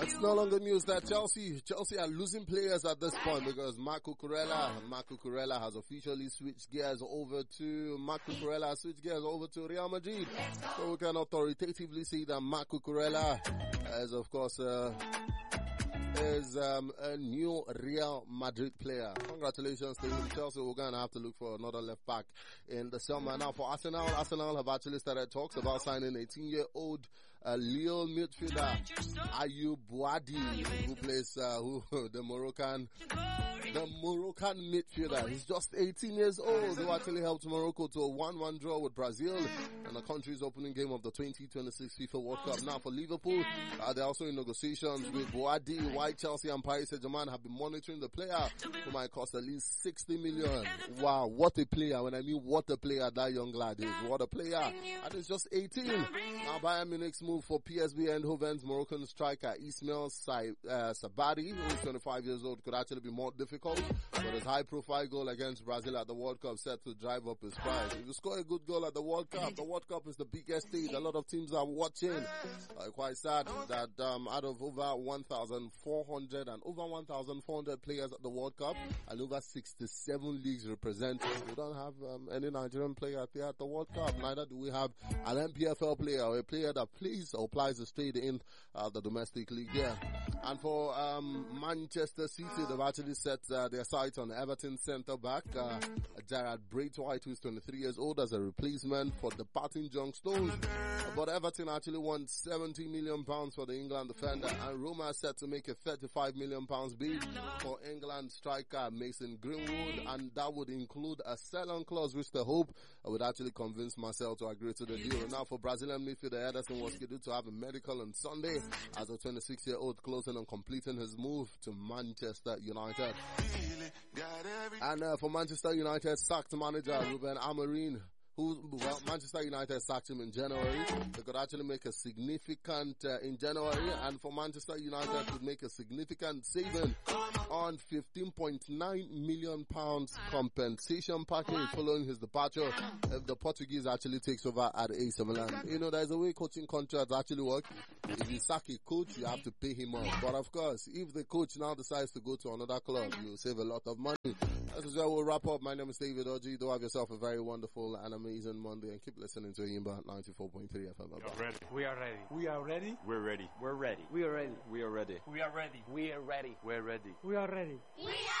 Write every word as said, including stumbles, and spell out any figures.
It's no longer news that Chelsea, Chelsea are losing players at this point because Marco Cucurella, Marco Cucurella has officially switched gears over to, Marco Cucurella has switched gears over to Real Madrid. So we can authoritatively say that Marco Cucurella is of course, uh, is um, a new Real Madrid player. Congratulations to him. Chelsea, we're going to have to look for another left back in the summer. Now for Arsenal, Arsenal have actually started talks about signing eighteen-year-old uh, Lille midfielder Ayub Bouadi, who plays uh, who the Moroccan the Moroccan midfielder. He's just eighteen years old, who actually helped Morocco to a one one draw with Brazil in the country's opening game of the twenty twenty-six FIFA World Cup. Now for Liverpool, uh, they're also in negotiations with Bouadi. Why Chelsea and Paris Saint-Germain have been monitoring the player, who might cost at least sixty million. Wow, what a player. When I mean what a player that young lad is. What a player. And he's just eighteen. Now Bayern Munich's move for P S V Eindhoven's Moroccan striker Ismail uh, Sabari, who is twenty-five years old, could actually be more difficult. But his high profile goal against Brazil at the World Cup set to drive up his price. If you score a good goal at the World Cup, the World Cup is the biggest stage. A lot of teams are watching. Uh, quite sad that um, out of over one thousand four hundred and over one thousand four hundred players at the World Cup and over sixty-seven leagues represented, we don't have um, any Nigerian player there at the World Cup. Neither do we have an M P F L player or a player that plays or plays straight in uh, the domestic league here. And for um, Manchester City, they've actually set uh, their sights on Everton centre back uh, Gerard Braithwaite, who's twenty-three years old, as a replacement for departing John Stones. But Everton actually wants seventy million pounds for the England defender, and Roma is set to make a thirty-five million pounds bid for England striker Mason Greenwood, and that would include a sell-on clause, which they hope would actually convince Marcel to agree to the deal. Now for Brazilian midfielder Ederson was scheduled to have a medical on Sunday as a twenty-six-year-old closing on completing his move to Manchester United. And uh, for Manchester United, sacked manager Ruben Amorim, who, well, Manchester United sacked him in January. They could actually make a significant, uh, in January, and for Manchester United could make a significant saving on fifteen point nine million pounds compensation package following his departure if the Portuguese actually takes over at A C Milan. You know, there's a way coaching contracts actually work. If you sack a coach, you have to pay him off. But of course, if the coach now decides to go to another club, you save a lot of money. This is where we'll wrap up. My name is David Oji. Do have yourself a very wonderful and amazing Monday, and keep listening to Yimba ninety-four point three F M. We are ready. We are ready. We are ready. We're ready. We're ready. We are ready. We are ready. We are ready. We are ready. We're ready. We are ready. We are